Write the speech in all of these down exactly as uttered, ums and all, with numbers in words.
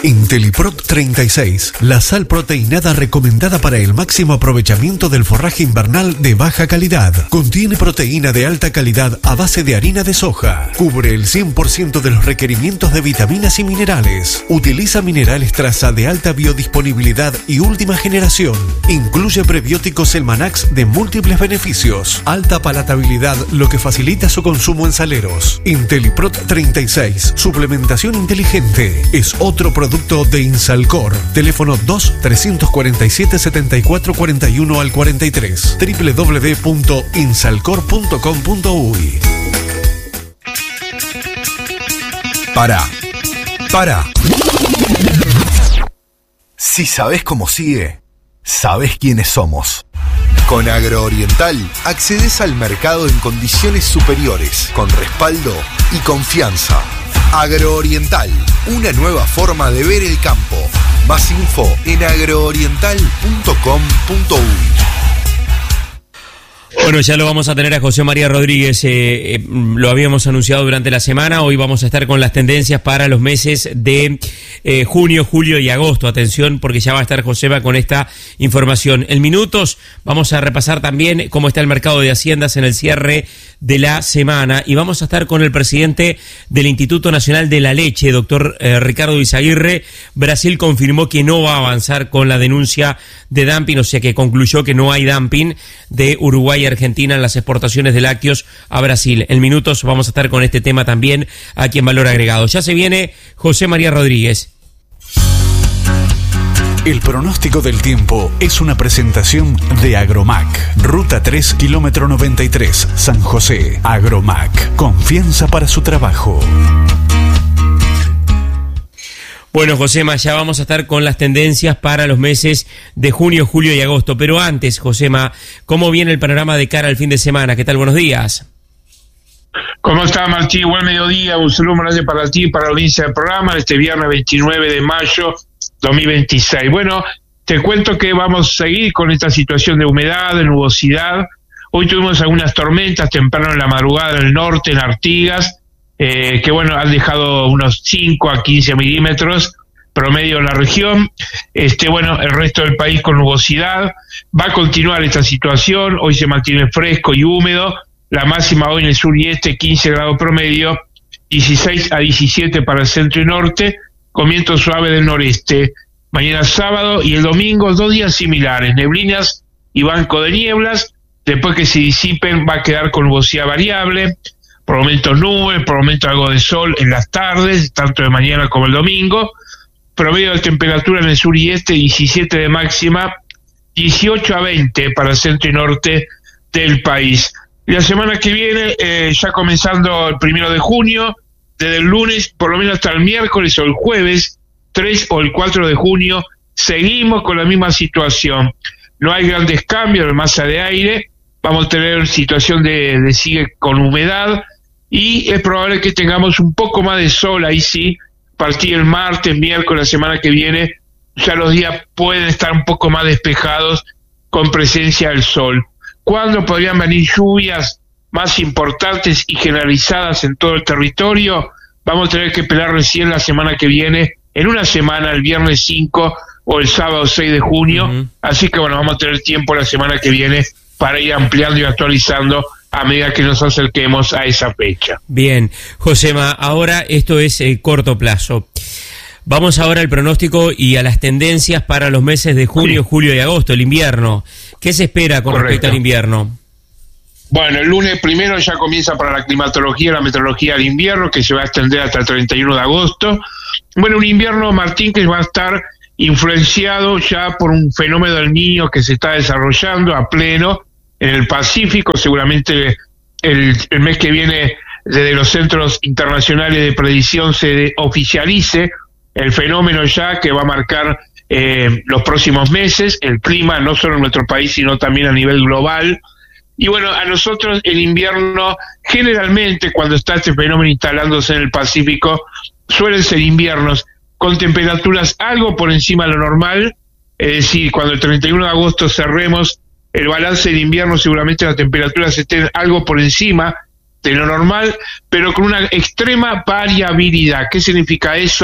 Inteliprot treinta y seis, la sal proteinada recomendada para el máximo aprovechamiento del forraje invernal de baja calidad. Contiene proteína de alta calidad a base de harina de soja. Cubre el cien por ciento de los requerimientos de vitaminas y minerales. Utiliza minerales traza de alta biodisponibilidad y última generación. Incluye prebióticos Elmanax de múltiples beneficios. Alta palatabilidad, lo que facilita su consumo en saleros. Inteliprot treinta y seis, suplementación inteligente. Es otro producto de Insalcor. Teléfono dos, trescientos cuarenta y siete, setenta y cuatro cuarenta y uno al cuarenta y tres. doble u doble u doble u punto insalcor punto com punto uy. Para. Para. Si sabés cómo sigue, sabés quiénes somos. Con Agrooriental accedes al mercado en condiciones superiores, con respaldo y confianza. Agrooriental, una nueva forma de ver el campo. Más info en agrooriental punto com punto uy. Bueno, ya lo vamos a tener a José María Rodríguez, eh, eh, lo habíamos anunciado durante la semana. Hoy vamos a estar con las tendencias para los meses de eh, junio, julio y agosto. Atención, porque ya va a estar Joseba con esta información. En minutos vamos a repasar también cómo está el mercado de haciendas en el cierre de la semana, y vamos a estar con el presidente del Instituto Nacional de la Leche, doctor eh, Ricardo Izaguirre. Brasil confirmó que no va a avanzar con la denuncia de dumping, o sea que concluyó que no hay dumping de Uruguay y Argentina en las exportaciones de lácteos a Brasil. En minutos vamos a estar con este tema también aquí en Valor Agregado. Ya se viene José María Rodríguez. El pronóstico del tiempo es una presentación de Agromac. Ruta tres, kilómetro noventa y tres, San José. Agromac, confianza para su trabajo. Bueno, Josema, ya vamos a estar con las tendencias para los meses de junio, julio y agosto. Pero antes, Josema, ¿cómo viene el panorama de cara al fin de semana? ¿Qué tal? Buenos días. ¿Cómo está, Martín? Buen mediodía. Un saludo grande para ti, para la audiencia del programa, este viernes veintinueve de mayo dos mil veintiséis. Bueno, te cuento que vamos a seguir con esta situación de humedad, de nubosidad. Hoy tuvimos algunas tormentas temprano en la madrugada en el norte, en Artigas, eh, que bueno, han dejado unos cinco a quince milímetros promedio en la región. Este, bueno, el resto del país con nubosidad. Va a continuar esta situación. Hoy se mantiene fresco y húmedo. La máxima hoy en el sur y este, quince grados promedio, dieciséis a diecisiete para el centro y norte, con viento suave del noreste. Mañana sábado y el domingo, dos días similares, neblinas y banco de nieblas. Después que se disipen, va a quedar con nubosidad variable, por momentos nubes, por momentos algo de sol en las tardes, tanto de mañana como el domingo. Promedio de temperatura en el sur y este, diecisiete de máxima, dieciocho a veinte para el centro y norte del país. Y la semana que viene, eh, ya comenzando el primero de junio, desde el lunes, por lo menos hasta el miércoles o el jueves, tres o el cuatro de junio, seguimos con la misma situación. No hay grandes cambios de masa de aire, vamos a tener situación de, de sigue con humedad, y es probable que tengamos un poco más de sol, ahí sí, a partir del martes, miércoles, la semana que viene, ya los días pueden estar un poco más despejados con presencia del sol. ¿Cuándo podrían venir lluvias más importantes y generalizadas en todo el territorio? Vamos a tener que esperar recién la semana que viene, en una semana, el viernes cinco o el sábado seis de junio. Uh-huh. Así que bueno, vamos a tener tiempo la semana que viene para ir ampliando y actualizando a medida que nos acerquemos a esa fecha. Bien, Josema, ahora esto es eh, corto plazo. Vamos ahora al pronóstico y a las tendencias para los meses de junio, sí. julio y agosto, el invierno. ¿Qué se espera con Correcto. respecto al invierno? Bueno, el lunes primero ya comienza para la climatología, la meteorología del invierno, que se va a extender hasta el treinta y uno de agosto. Bueno, un invierno, Martín, que va a estar influenciado ya por un fenómeno del Niño que se está desarrollando a pleno en el Pacífico. Seguramente el, el mes que viene, desde los centros internacionales de predicción, se oficialice el fenómeno ya que va a marcar eh, los próximos meses, el clima no solo en nuestro país sino también a nivel global. Y bueno, a nosotros el invierno, generalmente cuando está este fenómeno instalándose en el Pacífico, suelen ser inviernos con temperaturas algo por encima de lo normal, es decir, cuando el treinta y uno de agosto cerremos el balance de invierno, seguramente las temperaturas estén algo por encima de lo normal, pero con una extrema variabilidad. ¿Qué significa eso?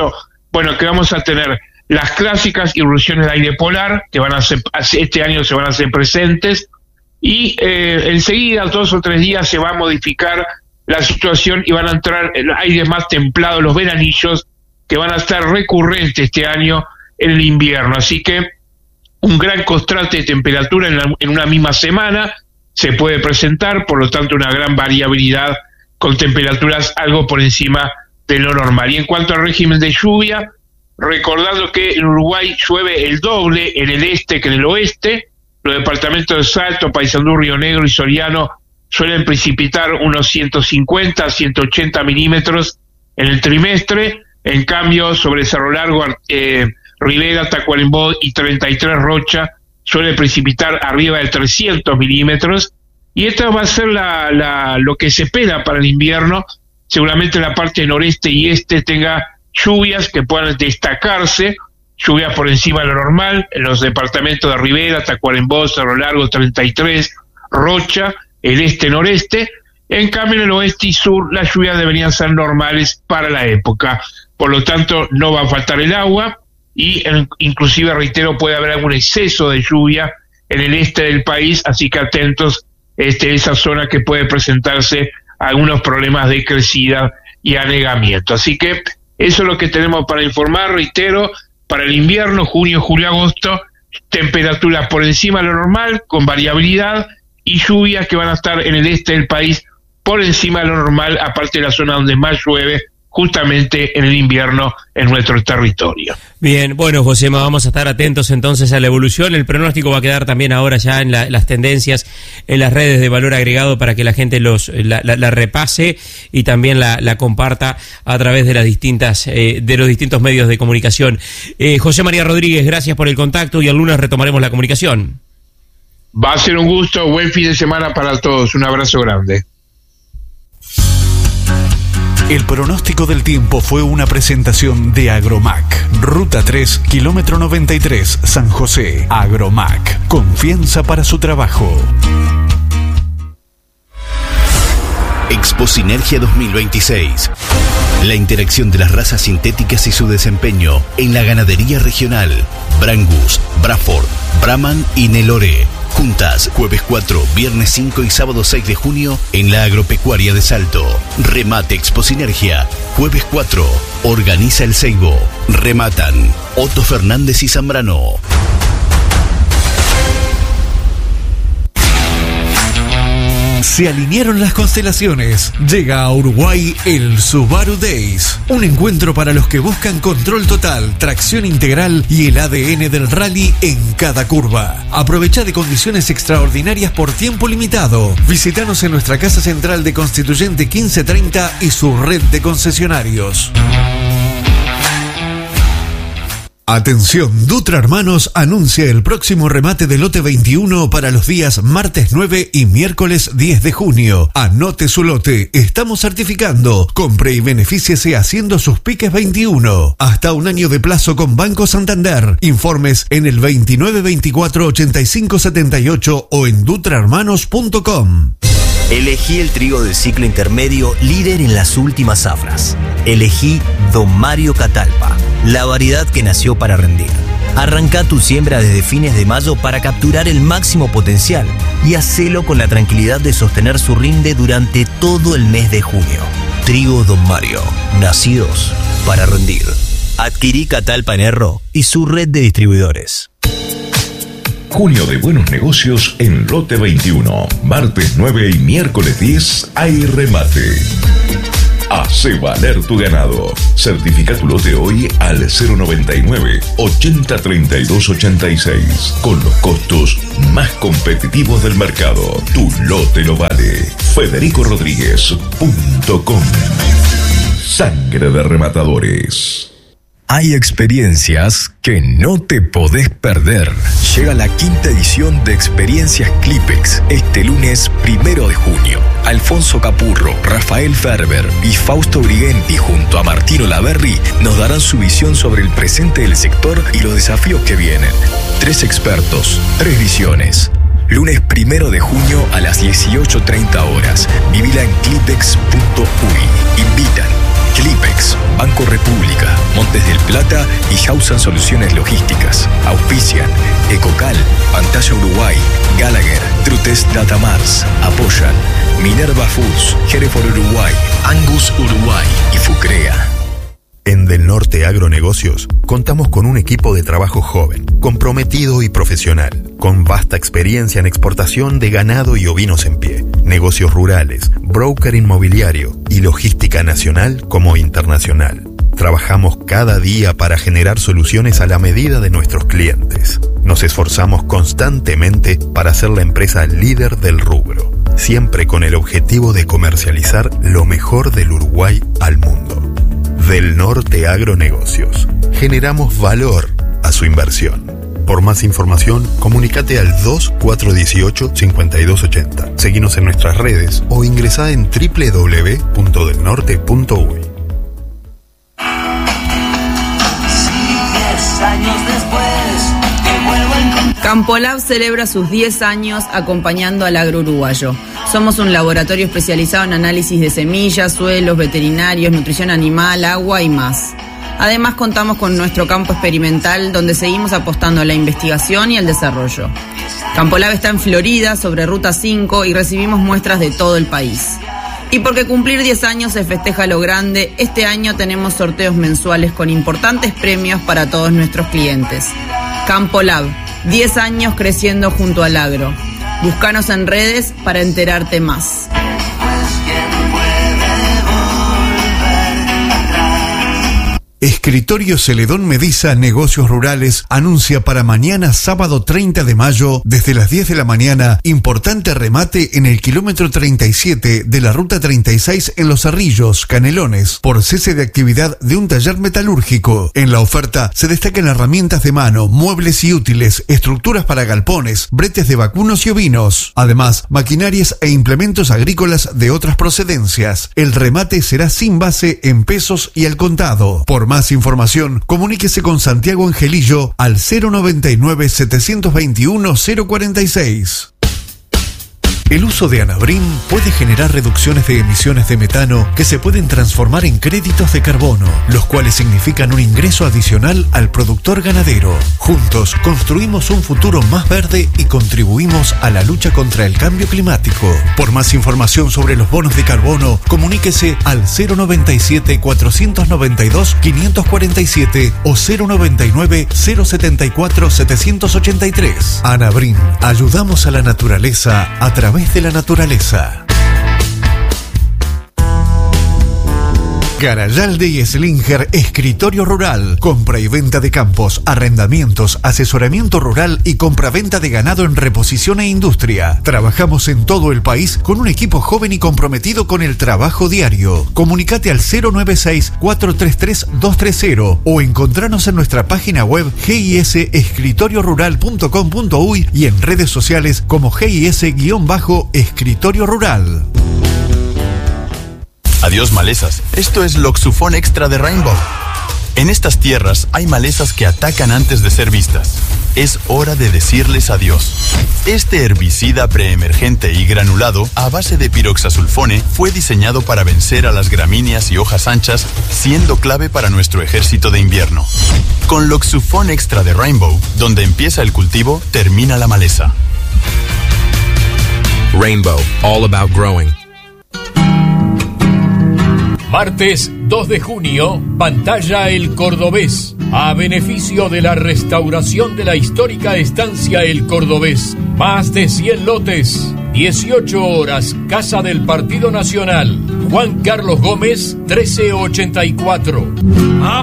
Bueno, que vamos a tener las clásicas irrupciones de aire polar, que van a ser, este año se van a hacer presentes, y eh, enseguida, dos o tres días, se va a modificar la situación y van a entrar aires más templados, los veranillos, que van a estar recurrentes este año en el invierno. Así que un gran contraste de temperatura en, la, en una misma semana se puede presentar, por lo tanto una gran variabilidad con temperaturas algo por encima de lo normal. Y en cuanto al régimen de lluvia, recordando que en Uruguay llueve el doble en el este que en el oeste, los departamentos de Salto, Paysandú, Río Negro y Soriano suelen precipitar unos ciento cincuenta a ciento ochenta milímetros en el trimestre. En cambio, sobre Cerro Largo, eh, Rivera, Tacuarembó y treinta y tres Rocha suele precipitar arriba de trescientos milímetros, y esto va a ser la, la, lo que se espera para el invierno. Seguramente la parte noreste y este tenga lluvias que puedan destacarse, lluvias por encima de lo normal en los departamentos de Rivera, Tacuarembó, Cerro Largo, treinta y tres, Rocha, el este-noreste. En cambio, en el oeste y sur las lluvias deberían ser normales para la época, por lo tanto no va a faltar el agua, y en, inclusive, reitero, puede haber algún exceso de lluvia en el este del país, así que atentos este, esa zona que puede presentarse algunos problemas de crecida y anegamiento. Así que eso es lo que tenemos para informar. Reitero, para el invierno, junio, julio, agosto, temperaturas por encima de lo normal, con variabilidad, y lluvias que van a estar en el este del país por encima de lo normal, aparte de la zona donde más llueve, justamente en el invierno en nuestro territorio. Bien, bueno, Josema, vamos a estar atentos entonces a la evolución. El pronóstico va a quedar también ahora ya en la, las tendencias en las redes de Valor Agregado para que la gente los la, la, la repase y también la, la comparta a través de las distintas eh, de los distintos medios de comunicación. Eh, José María Rodríguez, gracias por el contacto, y el lunes retomaremos la comunicación. Va a ser un gusto, buen fin de semana para todos, un abrazo grande. El pronóstico del tiempo fue una presentación de Agromac. Ruta tres, kilómetro noventa y tres, San José. Agromac, confianza para su trabajo. Expo Sinergia dos mil veintiséis. La interacción de las razas sintéticas y su desempeño en la ganadería regional. Brangus, Braford, Brahman y Nelore. Juntas, jueves cuatro, viernes cinco y sábado seis de junio en la Agropecuaria de Salto. Remate Expo Sinergia, jueves cuatro. Organiza el Seibo. Rematan Otto Fernández y Zambrano. Se alinearon las constelaciones. Llega a Uruguay el Subaru Days. Un encuentro para los que buscan control total, tracción integral y el A D N del rally en cada curva. Aprovecha de condiciones extraordinarias por tiempo limitado. Visítanos en nuestra casa central de Constituyente quince treinta y su red de concesionarios. Atención, Dutra Hermanos anuncia el próximo remate de lote veintiuno para los días martes nueve y miércoles diez de junio. Anote su lote, estamos certificando. Compre y benefíciese haciendo sus piques veintiuno. Hasta un año de plazo con Banco Santander. Informes en el veintinueve veinticuatro ochenta y cinco setenta y ocho o en dutra hermanos punto com. Elegí el trigo del ciclo intermedio líder en las últimas zafras. Elegí Don Mario Catalpa, la variedad que nació para rendir. Arranca tu siembra desde fines de mayo para capturar el máximo potencial y hacelo con la tranquilidad de sostener su rinde durante todo el mes de junio. Trigo Don Mario, nacidos para rendir. Adquirí Catalpa en Erro y su red de distribuidores. Junio de buenos negocios en lote veintiuno. Martes nueve y miércoles diez hay remate. Hace valer tu ganado. Certifica tu lote hoy al cero noventa y nueve ochenta treinta y dos ochenta y seis con los costos más competitivos del mercado. Tu lote lo vale. federico rodríguez punto com. Sangre de rematadores. Hay experiencias que no te podés perder. Llega la quinta edición de Experiencias Clipex este lunes primero de junio. Alfonso Capurro, Rafael Ferber y Fausto Brigenti junto a Martino Laverri nos darán su visión sobre el presente del sector y los desafíos que vienen. Tres expertos, tres visiones. Lunes primero de junio a las dieciocho treinta horas. Vivila en clipex punto uy. Invitan Clipex, Banco República, Montes del Plata y Hausan Soluciones Logísticas. Auspician Ecocal, Pantalla Uruguay, Gallagher, Trutest Datamars. Apoyan Minerva Foods, Hereford Uruguay, Angus Uruguay y Fucrea. En Del Norte Agronegocios contamos con un equipo de trabajo joven, comprometido y profesional, con vasta experiencia en exportación de ganado y ovinos en pie, negocios rurales, broker inmobiliario y logística nacional como internacional. Trabajamos cada día para generar soluciones a la medida de nuestros clientes. Nos esforzamos constantemente para ser la empresa líder del rubro, siempre con el objetivo de comercializar lo mejor del Uruguay al mundo. Del Norte Agronegocios. Generamos valor a su inversión. Por más información, comunícate al dos cuatro uno ocho, cinco dos ocho cero. Seguinos en nuestras redes o ingresá en doble u doble u doble u punto del norte punto u y. Campolab celebra sus diez años acompañando al agro uruguayo. Somos un laboratorio especializado en análisis de semillas, suelos, veterinarios, nutrición animal, agua y más. Además contamos con nuestro campo experimental donde seguimos apostando a la investigación y al desarrollo. Campolab está en Florida, sobre Ruta cinco, y recibimos muestras de todo el país. Y porque cumplir diez años se festeja lo grande, este año tenemos sorteos mensuales con importantes premios para todos nuestros clientes. Campolab, diez años creciendo junto al agro. Búscanos en redes para enterarte más. Escritorio Celedón Mediza Negocios Rurales anuncia para mañana sábado treinta de mayo desde las diez de la mañana importante remate en el kilómetro treinta y siete de la ruta treinta y seis en Los Cerrillos, Canelones, por cese de actividad de un taller metalúrgico. En la oferta se destacan herramientas de mano, muebles y útiles, estructuras para galpones, bretes de vacunos y ovinos. Además, maquinarias e implementos agrícolas de otras procedencias. El remate será sin base en pesos y al contado. Por más información, comuníquese con Santiago Angelillo al cero noventa y nueve, setecientos veintiuno, cero cuarenta y seis. El uso de Anabrim puede generar reducciones de emisiones de metano que se pueden transformar en créditos de carbono, los cuales significan un ingreso adicional al productor ganadero. Juntos construimos un futuro más verde y contribuimos a la lucha contra el cambio climático. Por más información sobre los bonos de carbono, comuníquese al cero noventa y siete, cuatrocientos noventa y dos, quinientos cuarenta y siete o cero noventa y nueve, cero setenta y cuatro, setecientos ochenta y tres. Anabrim, ayudamos a la naturaleza a través de la naturaleza. Garayalde y Slinger Escritorio Rural. Compra y venta de campos, arrendamientos, asesoramiento rural y compra-venta de ganado en reposición e industria. Trabajamos en todo el país con un equipo joven y comprometido con el trabajo diario. Comunicate al cero noventa y seis, cuatro tres tres, dos tres cero o encontranos en nuestra página web g i s escritorio rural punto com punto u y y en redes sociales como G I S-Escritorio Rural. Adiós malezas, esto es Loxufón Extra de Rainbow. En estas tierras hay malezas que atacan antes de ser vistas. Es hora de decirles adiós. Este herbicida preemergente y granulado a base de piroxasulfone fue diseñado para vencer a las gramíneas y hojas anchas, siendo clave para nuestro ejército de invierno. Con Loxufón Extra de Rainbow, donde empieza el cultivo, termina la maleza. Rainbow, all about growing. Martes dos de junio, pantalla El Cordobés, a beneficio de la restauración de la histórica estancia El Cordobés. Más de cien lotes, dieciocho horas, Casa del Partido Nacional. Juan Carlos Gómez, trece ochenta y cuatro.